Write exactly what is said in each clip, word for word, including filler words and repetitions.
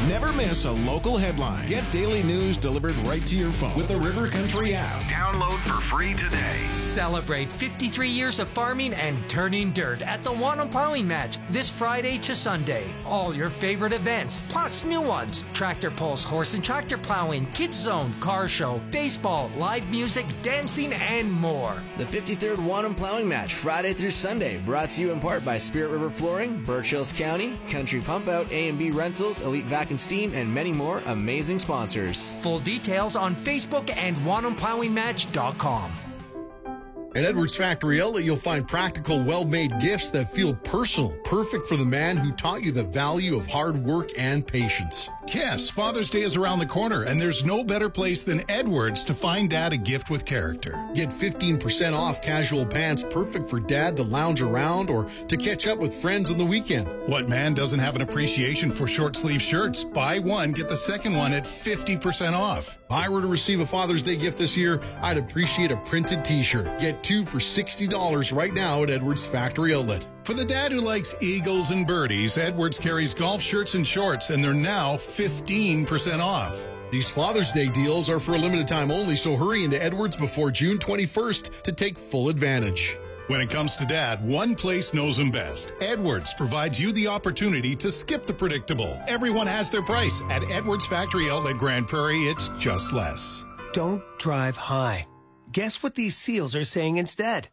Never miss a local headline. Get daily news delivered right to your phone with the River Country app. Download for free today. Celebrate fifty-three years of farming and turning dirt at the Wanham Plowing Match this Friday to Sunday. All your favorite events, plus new ones. Tractor pulls, horse and tractor plowing, kids zone, car show, baseball, live music, dancing, and more. The fifty-third Wanham Plowing Match, Friday through Sunday, brought to you in part by Spirit River Flooring, Birch Hills County, Country Pump Out, A and B Rentals, Elite Vac and Steam, and many more amazing sponsors. Full details on Facebook and wanham plowing match dot com. At Edwards Factory Outlet, you'll find practical, well-made gifts that feel personal, perfect for the man who taught you the value of hard work and patience. Yes, Father's Day is around the corner, and there's no better place than Edwards to find Dad a gift with character. Get fifteen percent off casual pants perfect for Dad to lounge around or to catch up with friends on the weekend. What man doesn't have an appreciation for short-sleeve shirts? Buy one, get the second one at fifty percent off. If I were to receive a Father's Day gift this year, I'd appreciate a printed t-shirt. Get two for sixty dollars right now at Edwards Factory Outlet. For the dad who likes eagles and birdies, Edwards carries golf shirts and shorts, and they're now fifteen percent off. These Father's Day deals are for a limited time only, so hurry into Edwards before June twenty-first to take full advantage. When it comes to Dad, one place knows him best. Edwards provides you the opportunity to skip the predictable. Everyone has their price. At Edwards Factory Outlet Grand Prairie, it's just less. Don't drive high. Guess what these seals are saying instead?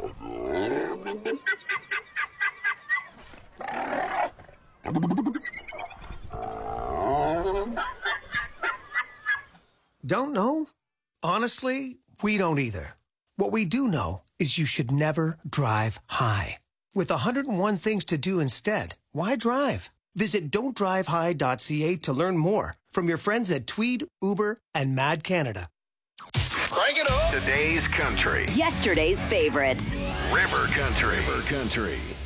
Don't know? Honestly, we don't either. What we do know is you should never drive high. With one hundred and one things to do instead, why drive? Visit don't drive high dot c a to learn more from your friends at Tweed, Uber, and Mad Canada. Crank it up. Today's country. Yesterday's favorites. River Country. River Country.